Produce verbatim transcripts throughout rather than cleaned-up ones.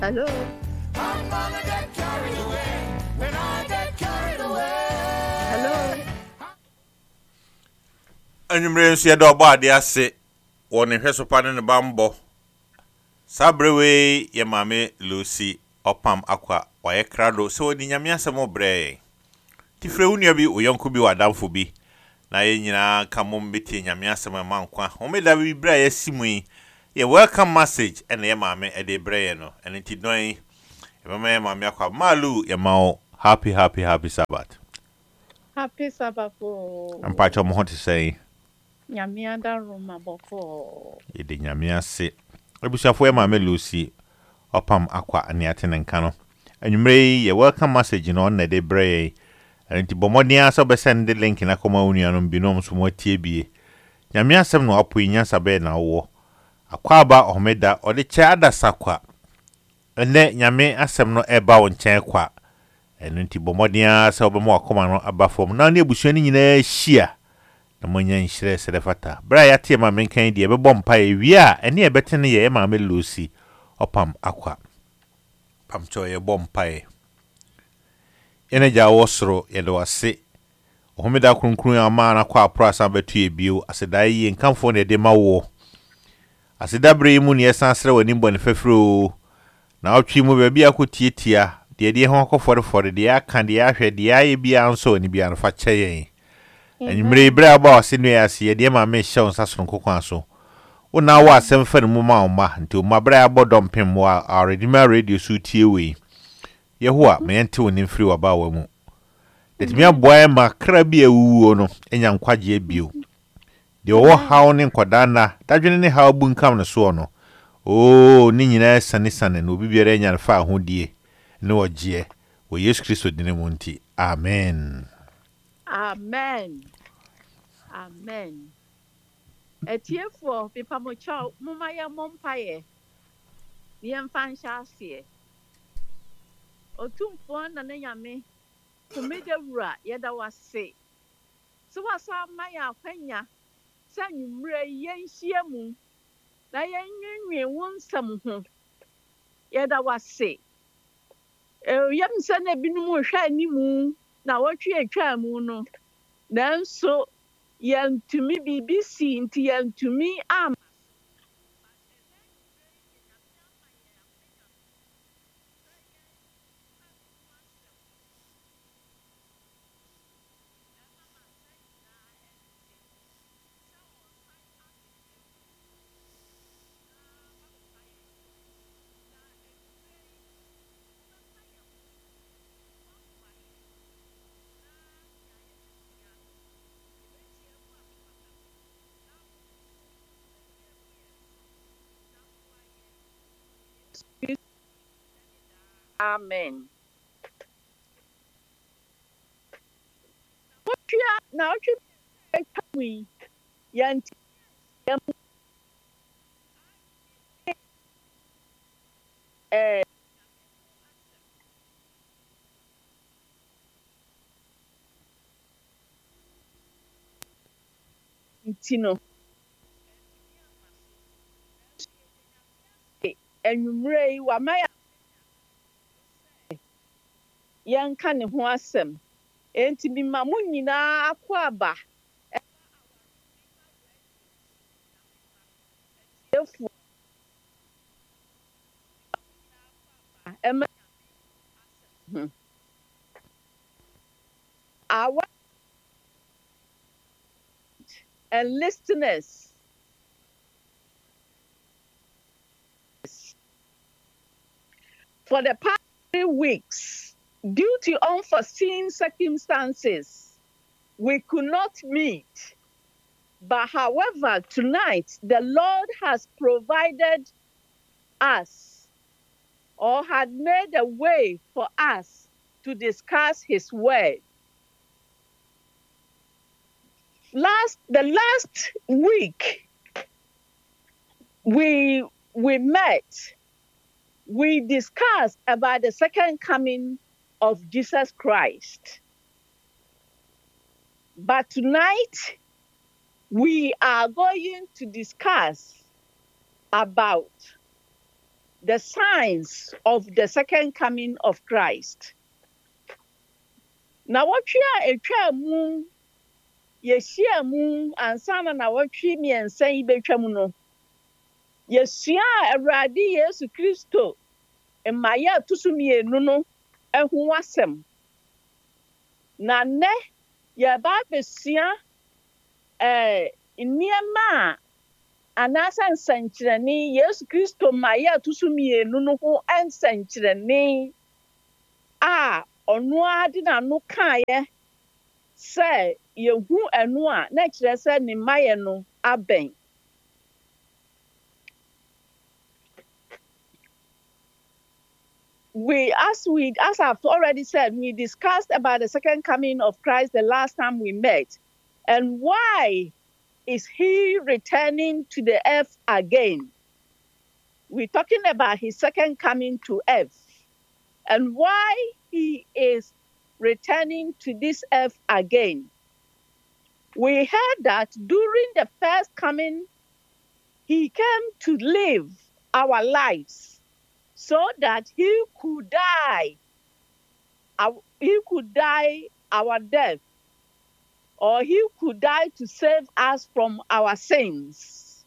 Hello. I'm gonna get carried away when I get carried away. Hello. Anwummerɛ nso yɛda ɔbɔ ade ase wɔ ne hwɛ so pa ne ne bambɔ. Saa berɛ wei yɛ maame Lucy ɔpam akwa wɔyɛ krado sɛ wɔde nyame asɛm brɛ yɛn. Tifrɛ wo nua bi wo yɔnko bi wɔ adamfo bi na yɛn nyinaa ka mo mbɛtie nyame asɛm ma nkwa. Homeda bi brɛ a yɛasi mu yi yɛ welcome message ɛna yɛ maame ɛde brɛ yɛn no. Ɛno nti dɔn yi yɛbɛma yɛ maame akwa Malu yɛma wo happy happy happy Sabbath. Happy Sabbath. Mpakyɛ mo ho te sɛ Nyame adaro mabɔfo. yɛde nyame ase. Abusuafo yɛ maame Lucy ɔpam akwa aniate ne nka no. Anwummerɛ yi yɛ welcome message no ɔna de brɛ yɛn. Ɛno nti bɔmmɔden a sɛ wobɛsɛn de link na kɔma wo nuanom binom so mo atie bie. Nyame asɛm no apo yi nyansa bɛɛ na wowɔ. Akwa aba ɔhomeda ɔde kyɛ adasa kwa. Ɛnɛ nyame asɛm no ɛba wo nkyɛn kwa. Ɛno nti bɔmmɔden a sɛ wobɛma wakɔma no aba fam na ne abusua no nyinaa hyia. Na monya nhyerɛ sɛ fata. Bra ya tie ma menkan die bɛbɔ mpa e wie a ɛne ɛbɛte ne yɛ ma me Lucy ɔpam akwa. Pam cho yɛ bɔ mpa e. Ene gya wo soro yɛ de wase. Ohomeda kronkron ama na kwa apra san betu e bio aseda yi nkamfo ne de ma wo. Aseda bre mu ne yɛsan srɛ wani bɔ ne fafro. Na otwi mu baabi akotietia de de ho akɔfɔrefɔre de aka de ahwɛ de ayɛ bia nso ni bia no fa kyɛ yɛn. Anwummerɛ ibra aba ɔse no yɛ ase yɛde ma me hyɛ nsa so nkokwan so. Wona wa asɛm fa no mu ma ɔma nti o mabra abɔ dɔmpem wa already ma radio so tie we. Yehowa me yɛnte woni mfiri waba wa mu. Detimi aboa ma kra bi awuo no enya nkwagye bio. De wo haw ne nkoda na dadwene ne haw bunkam no so no. Oh ni nyina sane sane no obi biara nya fa ahodie ne wogye wo Yesu Kristo dine mu nti. Amen. Amen. Amen. Etiefo pipa mo chaw muma ya mompaye. Yem fan shasie. Otumfo na ne nyame. Kumede wura yeda wase. So wasa maya kwanya. Sa nwumre yenhia mu. Na yenwenwe wonsam ho. Yeda wase. E yem se na binum hwa animu na wotwe atwa mu no. Nanso yantumi B B C nti yantumi am amen. Wotwa na wotwe atwa yanti yam eh ntino enwumre wa maya yanka ne ho asɛm enti bi ma mo nyinaa akɔ aba efu ema our and listeners for the past three weeks due to unforeseen circumstances we could not meet. But however, tonight the Lord has provided us or had made a way for us to discuss his word. Last the last week we we met, we discussed about the second coming of Jesus Christ. But tonight we are going to discuss about the signs of the second coming of Christ. Na watwe a etwa mu yeshia mu ansana na watwe miensa yi betwa mu no. Yesua Awurade Yesu Kristo emaya tusumienu no ehu wasem. Na ne ye ba besua eh nniema anasa nsankyerɛnne Yesu Kristo maya tusumienu no ho nsankyerɛnne a ɔno ade na no kae sɛ yehu ɛno a na kyerɛ sɛ ne maye no abɛn. We, as we, as I've already said, we discussed about the second coming of Christ the last time we met, and why is he returning to the earth again? We're talking about his second coming to earth, and why he is returning to this earth again. We heard that during the first coming, he came to live our lives, so that he could die, he could die our death, or he could die to save us from our sins.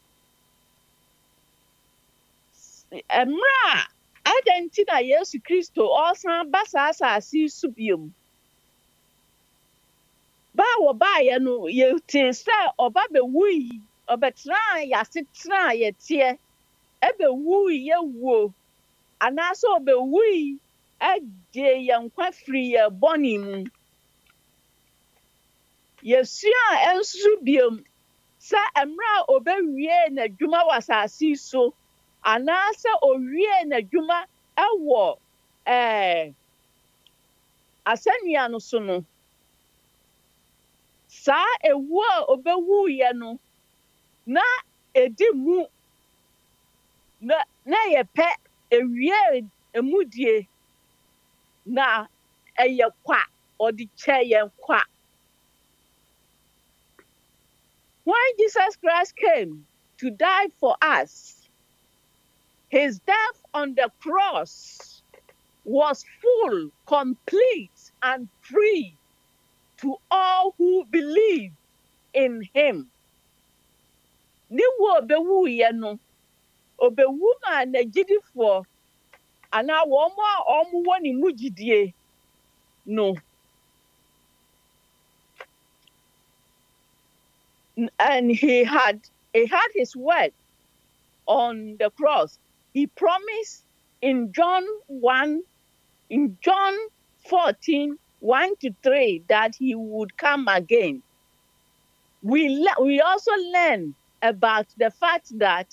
Emra, adentina Yesu Kristo osan basa asasi subium. Ba wo ba ye no ye tin se oba be wui, obetran ya setran ye tie, ebe wui ye wo. Anaso be we agye yankwa free ye boni mu. Yesua ensu biom sa emra obewie na dwuma wasasi so anasa owie na dwuma ewo eh asanua no so no. Sa ewu a obewu ye no na edi mu na na ye pe ewie emudie na eye kwa odi che ye kwa. When Jesus Christ came to die for us, his death on the cross was full, complete, and free to all who believe in him. Ni wo bewu ye no obewu ma na gidifo ana wo mo a omu woni mugidie no. And he had he had his word on the cross. He promised in John one, in John fourteen, one to three, that he would come again. We le- we also learn about the fact that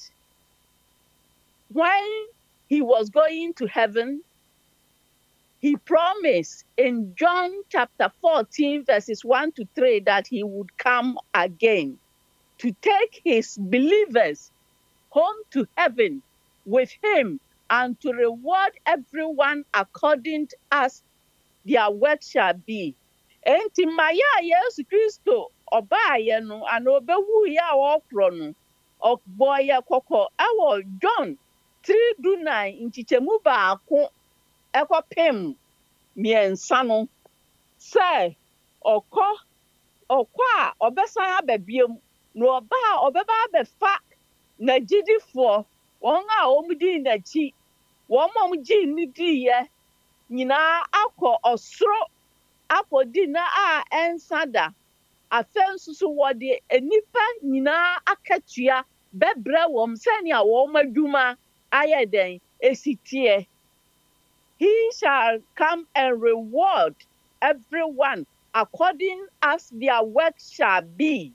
when he was going to heaven, he promised in John chapter fourteen, verses one to three, that he would come again to take his believers home to heaven with him and to reward everyone according as their work shall be. Enti maya Yesu Kristo obaye no ana obewu ya okro no okboye koko awo John three to nine nchichemu baako ekopem miensa no say okọ okọ a obesan ababiem no oba a obeba abefa na gidifo won a omudi na chi won mom gi ni diye nyina akọ osoro akodi na a ensada afensusu wode enipa nyina akatua bebre wom sani a wom adwuma ayeden esitie. He shall come and reward everyone according as their work shall be.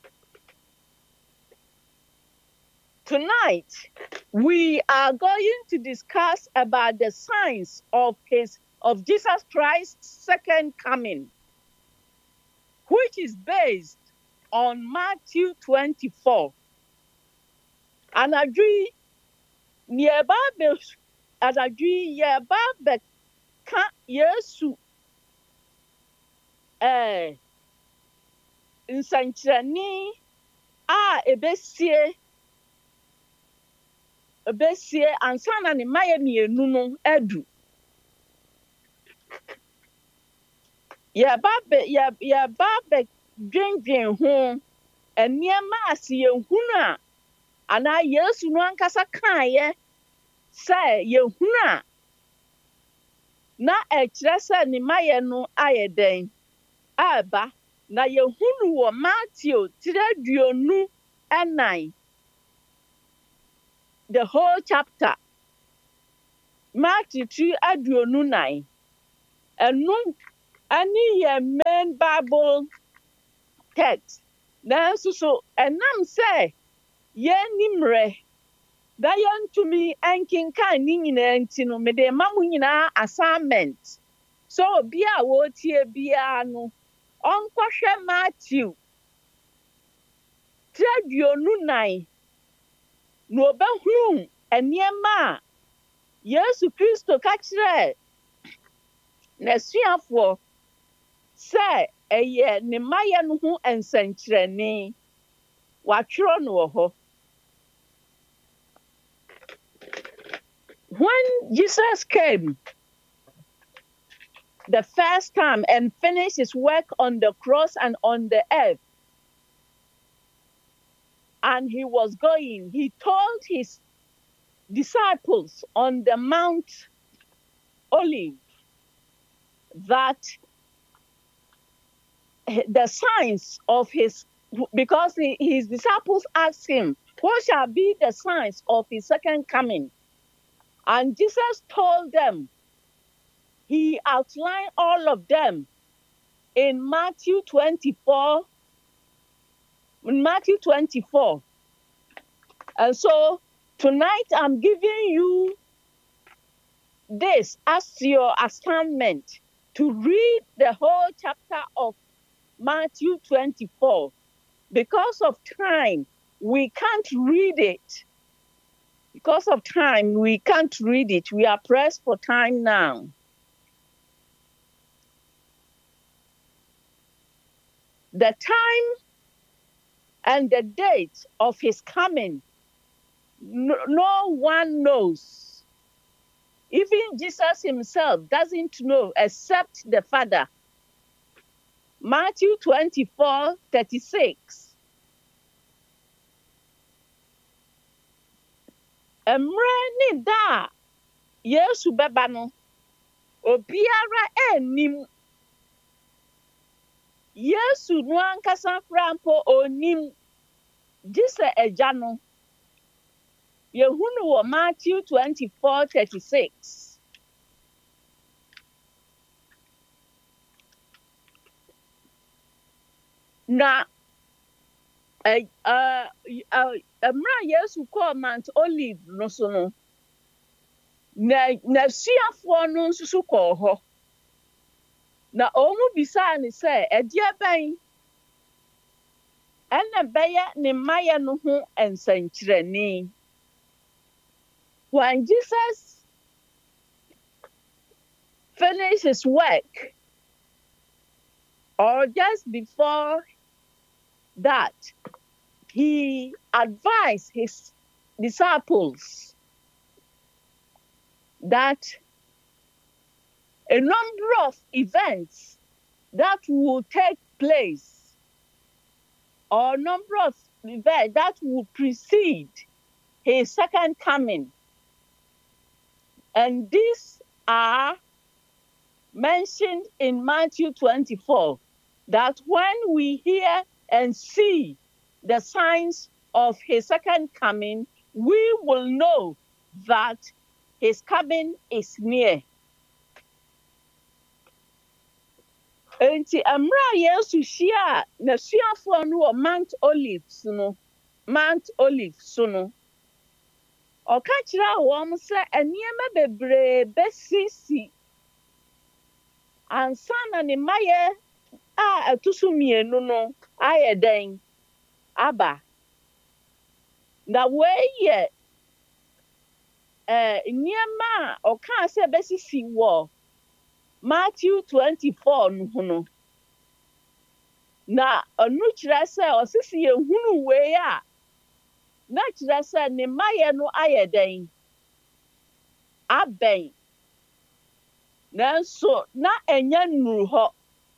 Tonight, we are going to discuss about the signs of his of Jesus Christ's second coming, which is based on Matthew twenty-four. And I agree, nearby and I agree, nearby but can't yesu eh nsankyerɛnne a ebesie besie ansa na ne maye mienu no adu ya babe ya ya babe dwendwen ho eniema ase yehunu a ana Yesu no ankasa kaaye sɛ yehunu a na ɛkyerɛ sɛ ne maye no ayɛ den aba na yehunu wɔ Matthew tiraduonu ɛnan the whole chapter Matthew two aduonu nine ɛno ani yɛ main Bible text nanso so ɛnam sɛ yɛnimrɛ da yɛntumi ɛnkenkan ne nyinaa nti no mede ma mo nyinaa assignment so obi a wɔtie biara no ɔnkɔhwɛ Matthew tiraduonu nine na obɛhunu nneɛma a Yesu Kristo ka kyerɛɛ n'asuafoɔ sɛ ɛyɛ ne mayɛ no ho nsɛnkyerɛnne watwerɛ no wɔ hɔ. When Jesus came the first time and finished his work on the cross and on the earth, and he was going, he told his disciples on the Mount Olive that the signs of his, because he, his disciples asked him, what shall be the signs of his second coming? And Jesus told them, he outlined all of them in Matthew twenty-four, in Matthew twenty-four. And so tonight I'm giving you this as your assignment to read the whole chapter of Matthew twenty-four. Because of time, we can't read it. Because of time, we can't read it. We are pressed for time now. The time and the date of his coming, no, no one knows. Even Jesus himself doesn't know except the Father. Matthew twenty-four thirty-six. Emre ni da Yesu beba no obiara enim. Yesu no ankasa frampo onim gise eja no. Yehunu wo Matthew twenty-four thirty-six. Na eh uh emra Yesu call Mount Olive no so no. Na na suafo no nsusu kɔ hɔ. Na omu bisa ni sɛ ɛdeɛ bɛn ɛna bɛyɛ ne mayɛ no ho nsɛnkyerɛnne. When Jesus finished his work, or just before that, he advised his disciples that a number of events that will take place, or a number of events that will precede his second coming. And these are mentioned in Matthew twenty-four, that when we hear and see the signs of his second coming, we will know that his coming is near. Enti amra Yesu shia na suafo no wɔ Mount Olives no, Mount Olives no. Ɔka kyerɛ wɔn sɛ nneɛma bebree bɛsisi ansa na ne mayɛ a ɛto so mmienu no ayɛ den aba. Na wei yɛ eh nneɛma a ɔka sɛ bɛsisi wɔ Matthew twenty-four no ho no. Na ɔno kyerɛ sɛ ɔsisi ehunu wei a na kyerɛ sɛ ne mmayɛ no ayɛ dɛn abɛn nanso na ɛnyɛ nnuru hɔ.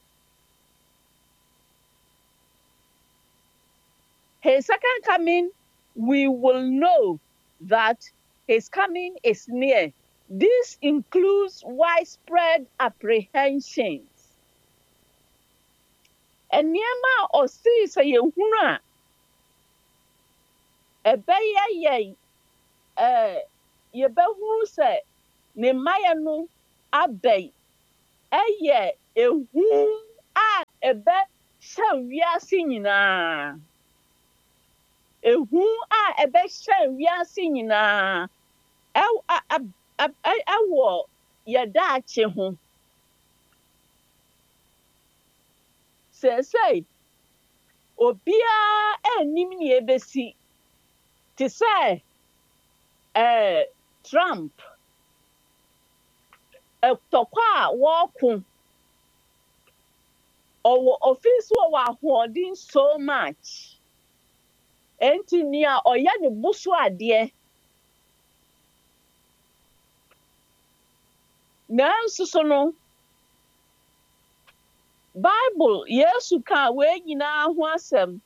His second coming, we will know that his coming is near. This includes widespread apprehensions. And nneɛma a ɔsii sɛ yɛhunu a ɛbɛyɛ yɛn ɛɛ yɛbɛhunu sɛ ne mmayɛ no abɛn ɛyɛ ehu a ɛbɛhyɛ wiase nyinaa. Ehu a ɛbɛhyɛ wiase nyinaa ɛwɔ yɛdaakye ho. Seesei, obiara anim nea ebesi te sɛ ɛɛ Trump ɛtɔkwa a wɔko ɔwɔ ofi so wɔ ahoɔden so much. Enti nea ɔyɛ ne bo so adeɛ nanso so no Bible Yesu ka wei nyinaa ho asɛm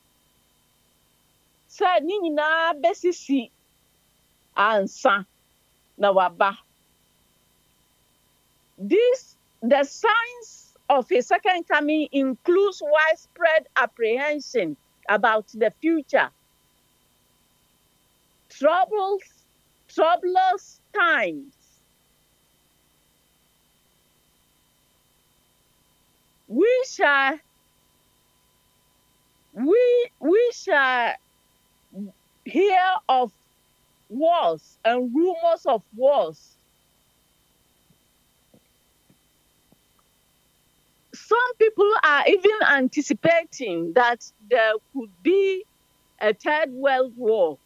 sɛ ne nyinaa bɛsisi ansa na waba. This the signs of his second coming includes widespread apprehension about the future, troubles, troublous times. We shall, we, we shall hear of wars and rumors of wars. Some people are even anticipating that there could be a third world war.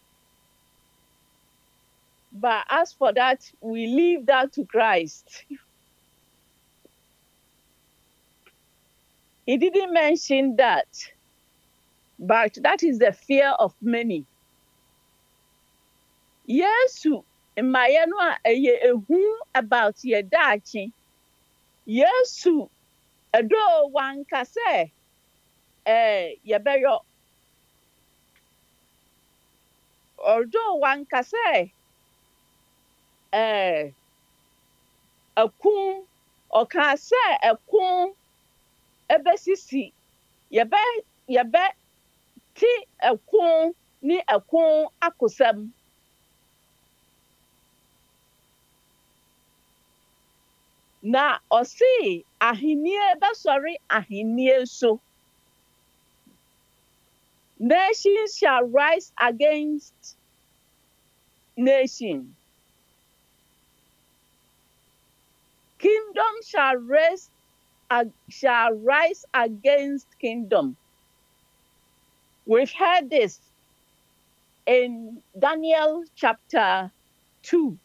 But as for that, we leave that to Christ. He didn't mention that, but that is the fear of many. Yesu, mmayɛ no a ɛyɛ ehu about yɛdaakye. Yesu, ɛdɔ wanka sɛ ɛɛ yɛbɛyɔ. Ɔdɔ wanka sɛ ɛɛ ɛko ɔka sɛ ɛko ɛbɛsisi yɛbɛ yɛbɛ ti ɛko ne ɛko akosɛm. Na ɔsi ahennie bɛsɔre ahennie so. Nations shall rise against nation. Kingdom shall rise, uh, shall rise against kingdom. We've heard this in Daniel chapter two.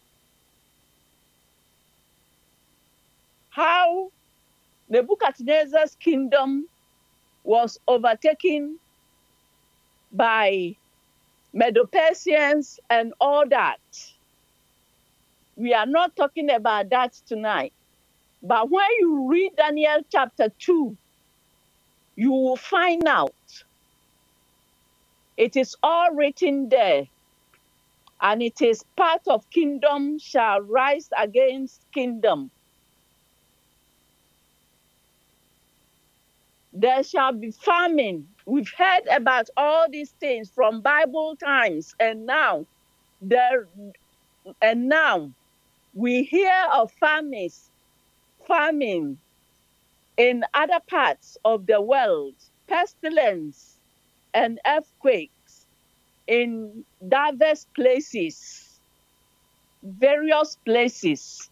How Nebuchadnezzar's kingdom was overtaken by Medo-Persians and all that. We are not talking about that tonight. But when you read Daniel chapter two, you will find out. It is all written there. And it is part of kingdom shall rise against kingdom. There shall be famine. We've heard about all these things from Bible times, and now there and now we hear of famines, famine in other parts of the world, pestilence and earthquakes in diverse places, various places.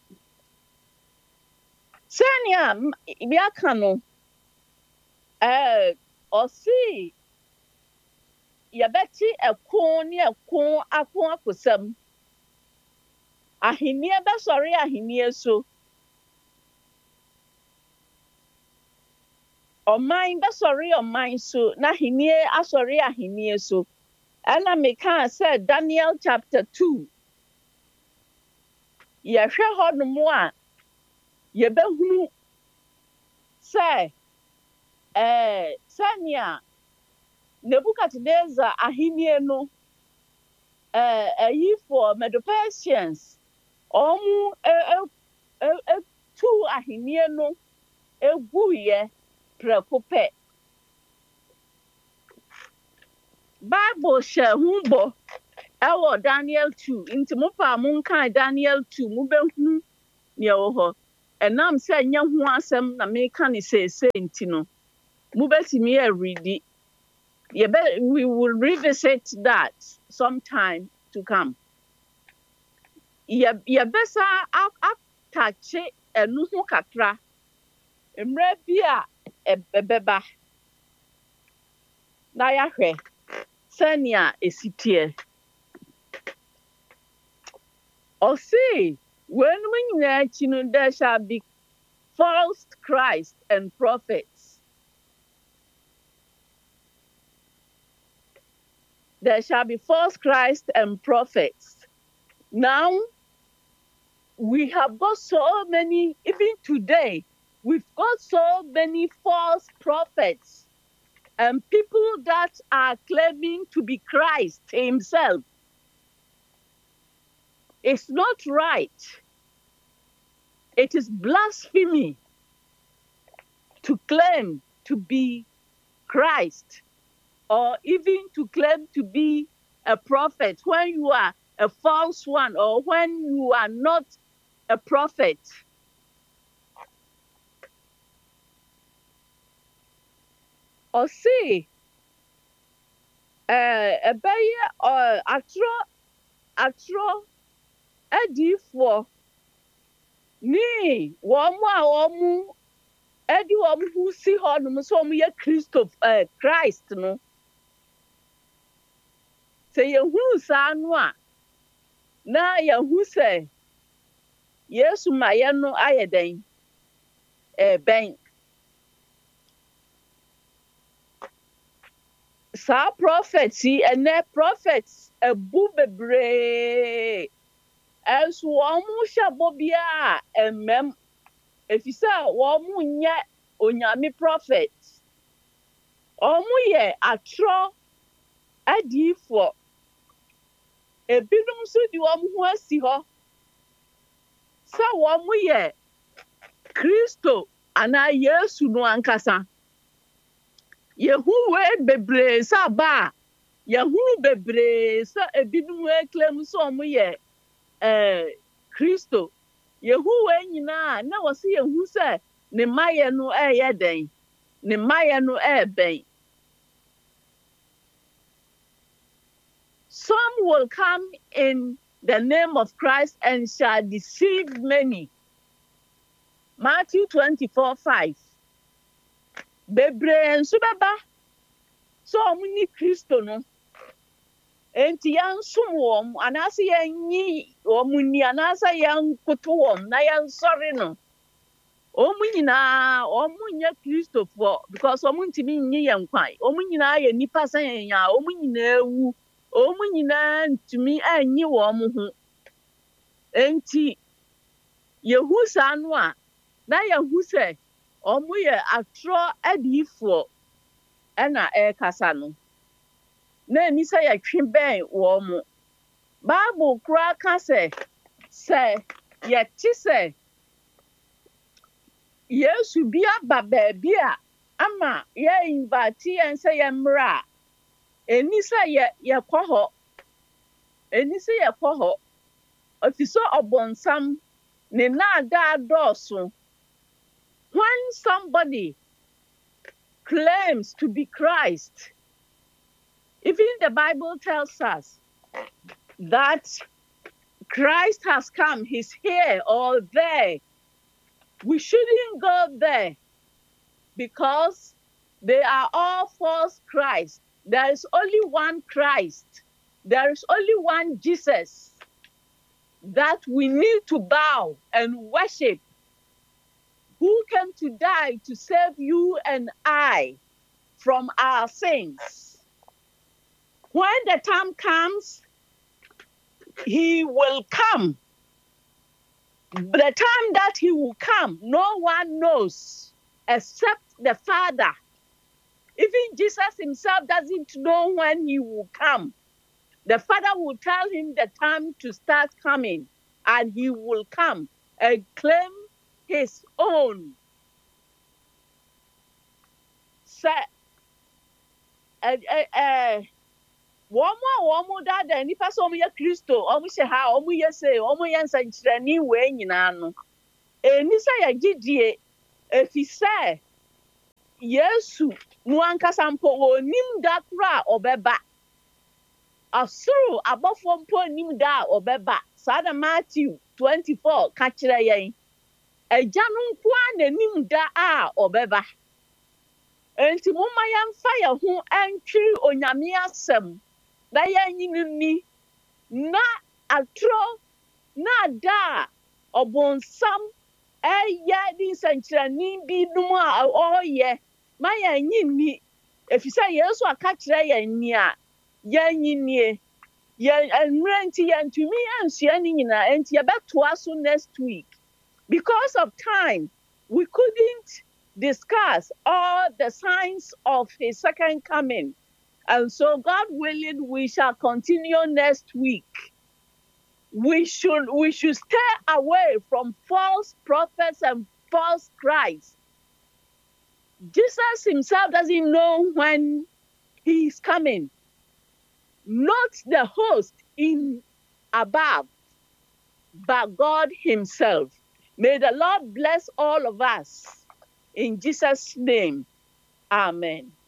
Senya biakano eh osi yabeti ɛko ne ɛko ako akosam ahennie bɛsɔre ahennie so ɔman bɛsɔre ɔman so na ahennie asɔre ahennie so ɛna meka sɛ Daniel chapter two yɛhwɛ hɔ nom a yɛbɛhunu sɛ ɛɛ sɛnea Nebuchadnezzar ahenni no ɛɛ ɛyi for Medo-Persians ɔmo ɛ ɛ ɛ tu ahenni no eguiɛ prɛko pɛ. Bible hyɛ ho bɔ ɛwɔ Daniel two nti mo pa mo nkan Daniel two mo behunu nea ɛwɔ hɔ ɛnam sɛ nyɛ ho asɛm na meka ne seesei nti no mo betumi ɛredi yɛbɛ we will revisit that sometime to come. Yɛ yɛbɛsa ataakye ɛno ho kakra mmerɛ bi a ɛbɛba na yɛahwɛ sɛnea esi teɛ. Ɔse wɔnum nyinaa akyi no there shall be false Christ and prophets. There shall be false Christ and prophets. Now we have got so many, even today, we've got so many false prophets and people that are claiming to be Christ himself. It's not right. It is blasphemy to claim to be Christ or even to claim to be a prophet when you are a false one or when you are not a prophet. Or see, a bayer or atro atro edifo ni wɔn a wɔn edi wɔn ho si hɔ nom so wɔn yɛ Christo eh, Christ no. Sɛ yɛhunu saa no a na yɛhu sɛ Yesu ma yɛn no ayɛ dɛn ɛbɛn. Saa prophets yi ɛnɛ prophets ɛbu bebree ɛnso wɔn hyɛ bɔ biara ɛmɛm efisɛ wɔn nyɛ onyame prophet wɔn yɛ atwerɛ adiifo ebinom nso di wɔn ho asi hɔ sɛ wɔn yɛ Kristo anaa Yesu no ankasa. Yehu we bebree sɛ aba a yehunu bebree sɛ ebinom eklem sɛ ɔmo yɛ ɛɛ Kristo. Yehu we nyinaa na wɔsi yehu sɛ ne mmayɛ no ɛyɛ dɛn ne mmayɛ no ɛɛbɛn. Some will come in the name of Christ and shall deceive many. Matthew twenty-four five. Bebree nso bɛba so ɔmo ni Kristo no enti yɛnsom wɔn anaasɛ yɛnyi wɔn ni anaasɛ yɛnkoto wɔn na yɛnsɔre no ɔmo nyinaa ɔmo nyɛ Kristofoɔ because ɔmo ntumi nyi yɛn kwan ɔmo nyinaa yɛ nipa sɛ yɛn a ɔmo nyinaa ewu ɔmo nyinaa ntumi anyi wɔn ho enti yehu saa no a na yehu sɛ ɔmo yɛ atwerɛ adiifoɔ ɛna ɛrekasa no na ani sɛ yɛtwe bɛn wɔn mo. Bible koraa ka sɛ sɛ yɛte sɛ Yesu bi aba baabi a ama yɛ invite yɛn sɛ yɛmmra a ani sɛ yɛ yɛkɔ hɔ ani sɛ yɛkɔ hɔ efisɛ ɔbɔnsam ne naadaa dɔɔso. When somebody claims to be Christ, even the Bible tells us that Christ has come, he's here or there. We shouldn't go there because they are all false Christ. There is only one Christ. There is only one Jesus that we need to bow and worship, who came to die to save you and I from our sins. when the time comes, he will come. The time that he will come, no one knows except the Father. Even Jesus himself doesn't know when he will come. The Father will tell him the time to start coming, and he will come and claim his own. So, uh, uh, uh, one more, one more that the nipa so omuye Kristo, omuye ha, omuye say, omuye nsanchirani we nyina no. Enisa ya gidie efise Yesu no ankasa mpo onim da kra obeba. Asuru abofo mpo onim da obeba. Sada Matthew twenty-four ka kire yen. Eja no nko ananim da a obeba. Enti mumma yamfa ye ho antwi onyame asem. Na yanyini na atro na da obonsam eye di sanchirani bi dum a oye ma yanyini efisa Yesu aka kire yanni a yanyini ye enrenti yantumi ansua ni nyina enti ye beto aso next week. Because of time, we couldn't discuss all the signs of his second coming. And so, God willing, we shall continue next week. We should, we should stay away from false prophets and false Christ. Jesus himself doesn't know when he is coming. Not the host in above, but God himself. May the Lord bless all of us. In Jesus' name, amen.